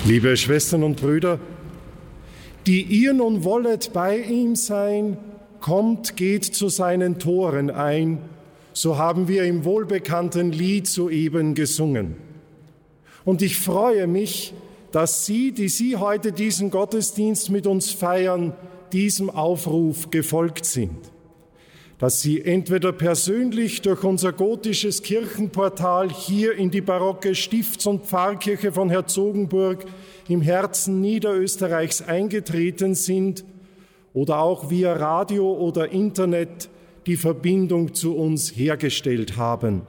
Liebe Schwestern und Brüder, die ihr nun wollet bei ihm sein, kommt, geht zu seinen Toren ein, so haben wir im wohlbekannten Lied soeben gesungen. Und ich freue mich, dass Sie, die Sie heute diesen Gottesdienst mit uns feiern, diesem Aufruf gefolgt sind. Dass Sie entweder persönlich durch unser gotisches Kirchenportal hier in die barocke Stifts- und Pfarrkirche von Herzogenburg im Herzen Niederösterreichs eingetreten sind oder auch via Radio oder Internet die Verbindung zu uns hergestellt haben.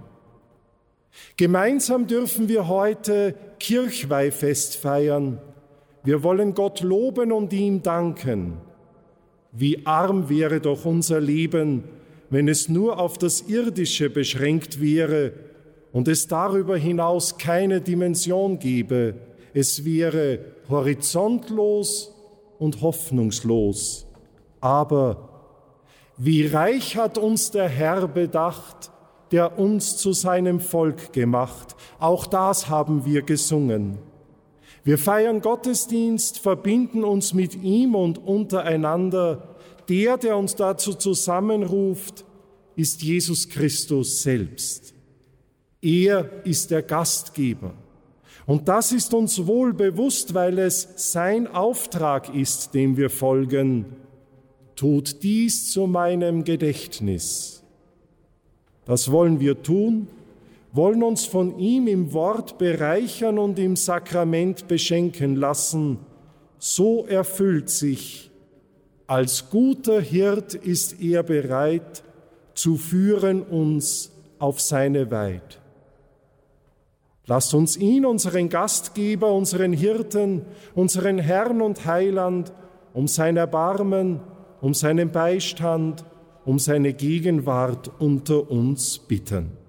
Gemeinsam dürfen wir heute Kirchweihfest feiern. Wir wollen Gott loben und ihm danken. Wie arm wäre doch unser Leben, wenn es nur auf das Irdische beschränkt wäre und es darüber hinaus keine Dimension gäbe. Es wäre horizontlos und hoffnungslos. Aber wie reich hat uns der Herr bedacht, der uns zu seinem Volk gemacht. Auch das haben wir gesungen. Wir feiern Gottesdienst, verbinden uns mit ihm und untereinander. Der uns dazu zusammenruft, ist Jesus Christus selbst. Er ist der Gastgeber. Und das ist uns wohl bewusst, weil es sein Auftrag ist, dem wir folgen. Tut dies zu meinem Gedächtnis. Das wollen wir tun, wollen uns von ihm im Wort bereichern und im Sakrament beschenken lassen. So erfüllt sich: Als guter Hirt ist er bereit, zu führen uns auf seine Weid. Lasst uns ihn, unseren Gastgeber, unseren Hirten, unseren Herrn und Heiland, um sein Erbarmen, um seinen Beistand, um seine Gegenwart unter uns bitten.